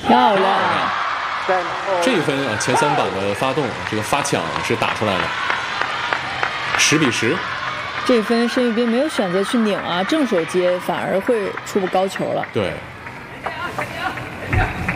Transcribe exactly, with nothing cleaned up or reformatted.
漂亮！ 这一分啊，前三板的发动，这个发抢是打出来了，十比十。 这分申玉斌没有选择去拧啊，正手接反而会出不高球了。 对。